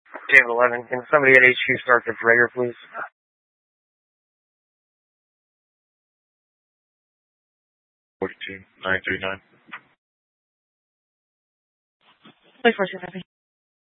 David 11. Can somebody at HQ start the Prager, please? 42-939. 24-2, copy.